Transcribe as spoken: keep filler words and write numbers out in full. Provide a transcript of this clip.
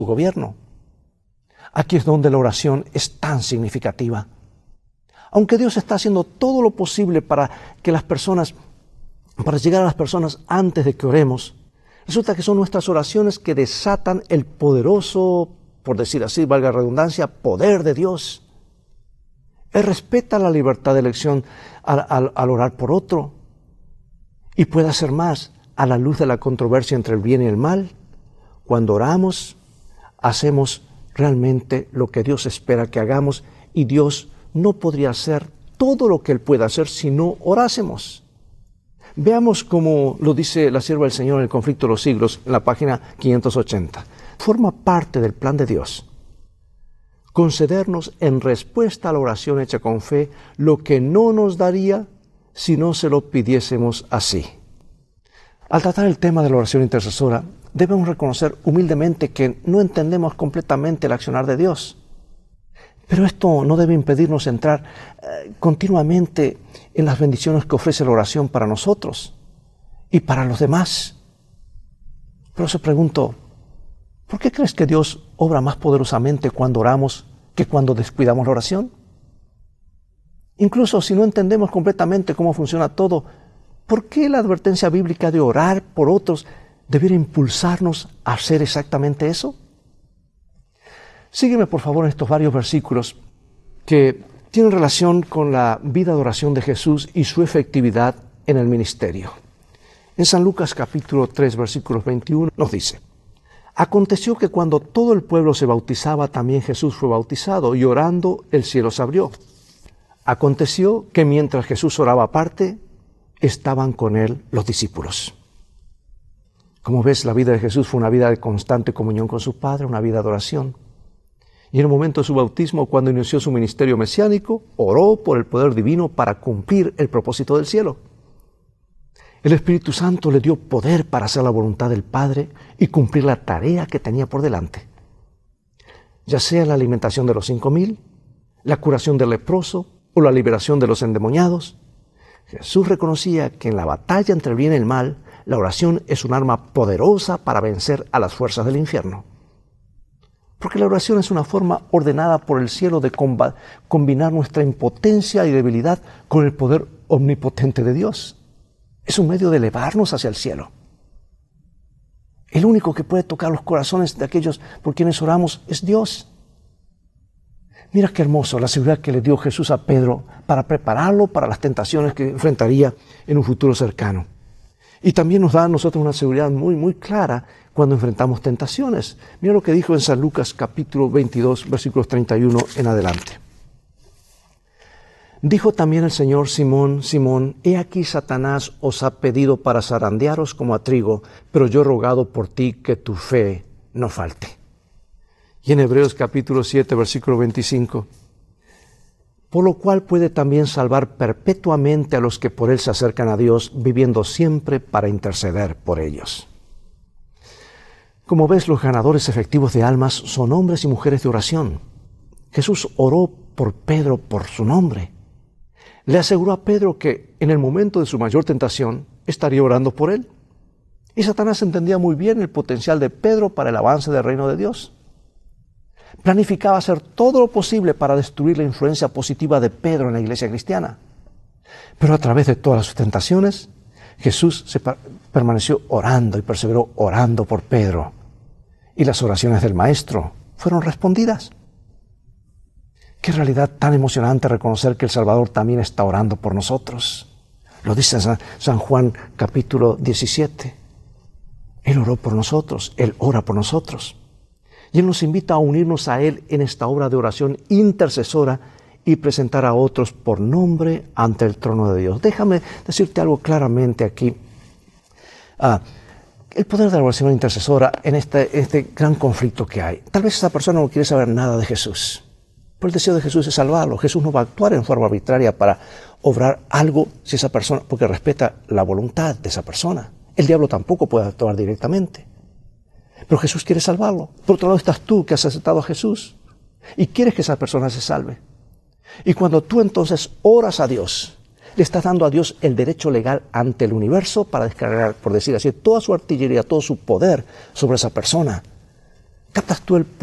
gobierno. Aquí es donde la oración es tan significativa. Aunque Dios está haciendo todo lo posible para que las personas, para llegar a las personas antes de que oremos, resulta que son nuestras oraciones que desatan el poderoso, por decir así, valga la redundancia, poder de Dios. Él respeta la libertad de elección al, al, al orar por otro y puede hacer más a la luz de la controversia entre el bien y el mal. Cuando oramos, hacemos realmente lo que Dios espera que hagamos y Dios no podría hacer todo lo que Él puede hacer si no orásemos. Veamos cómo lo dice la sierva del Señor en el Conflicto de los Siglos, en la página quinientos ochenta. Forma parte del plan de Dios concedernos en respuesta a la oración hecha con fe lo que no nos daría si no se lo pidiésemos así. Al tratar el tema de la oración intercesora, debemos reconocer humildemente que no entendemos completamente el accionar de Dios. Pero esto no debe impedirnos entrar eh, continuamente en las bendiciones que ofrece la oración para nosotros y para los demás. Pero se preguntó, ¿por qué crees que Dios obra más poderosamente cuando oramos que cuando descuidamos la oración? Incluso si no entendemos completamente cómo funciona todo, ¿por qué la advertencia bíblica de orar por otros debiera impulsarnos a hacer exactamente eso? Sígueme por favor en estos varios versículos que tienen relación con la vida de oración de Jesús y su efectividad en el ministerio. En San Lucas capítulo tres versículos veintiuno nos dice: Aconteció que cuando todo el pueblo se bautizaba, también Jesús fue bautizado, y orando el cielo se abrió. Aconteció que mientras Jesús oraba aparte, estaban con él los discípulos. Como ves, la vida de Jesús fue una vida de constante comunión con su Padre, una vida de oración. Y en el momento de su bautismo, cuando inició su ministerio mesiánico, oró por el poder divino para cumplir el propósito del cielo. El Espíritu Santo le dio poder para hacer la voluntad del Padre y cumplir la tarea que tenía por delante. Ya sea la alimentación de los cinco mil, la curación del leproso o la liberación de los endemoniados, Jesús reconocía que en la batalla entre el bien y el mal, la oración es un arma poderosa para vencer a las fuerzas del infierno. Porque la oración es una forma ordenada por el cielo de combinar nuestra impotencia y debilidad con el poder omnipotente de Dios. Es un medio de elevarnos hacia el cielo. El único que puede tocar los corazones de aquellos por quienes oramos es Dios. Mira qué hermoso la seguridad que le dio Jesús a Pedro para prepararlo para las tentaciones que enfrentaría en un futuro cercano. Y también nos da a nosotros una seguridad muy, muy clara cuando enfrentamos tentaciones. Mira lo que dijo en San Lucas capítulo veintidós, versículos treinta y uno en adelante. Dijo también el Señor: Simón, Simón, he aquí Satanás os ha pedido para zarandearos como a trigo, pero yo he rogado por ti que tu fe no falte. Y en Hebreos capítulo siete, versículo veinticinco. Por lo cual puede también salvar perpetuamente a los que por él se acercan a Dios, viviendo siempre para interceder por ellos. Como ves, los ganadores efectivos de almas son hombres y mujeres de oración. Jesús oró por Pedro por su nombre. Le aseguró a Pedro que en el momento de su mayor tentación estaría orando por él. Y Satanás entendía muy bien el potencial de Pedro para el avance del reino de Dios. Planificaba hacer todo lo posible para destruir la influencia positiva de Pedro en la iglesia cristiana. Pero a través de todas sus tentaciones, Jesús se permaneció orando y perseveró orando por Pedro. Y las oraciones del Maestro fueron respondidas. Qué realidad tan emocionante reconocer que el Salvador también está orando por nosotros. Lo dice San Juan capítulo diecisiete. Él oró por nosotros, Él ora por nosotros. Y Él nos invita a unirnos a Él en esta obra de oración intercesora y presentar a otros por nombre ante el trono de Dios. Déjame decirte algo claramente aquí. Ah, el poder de la oración intercesora en este, este gran conflicto que hay. Tal vez esa persona no quiere saber nada de Jesús. Pero el deseo de Jesús es salvarlo. Jesús no va a actuar en forma arbitraria para obrar algo si esa persona, porque respeta la voluntad de esa persona. El diablo tampoco puede actuar directamente. Pero Jesús quiere salvarlo. Por otro lado estás tú que has aceptado a Jesús y quieres que esa persona se salve. Y cuando tú entonces oras a Dios, le estás dando a Dios el derecho legal ante el universo para descargar, por decir así, toda su artillería, todo su poder sobre esa persona. ¿Captas tú el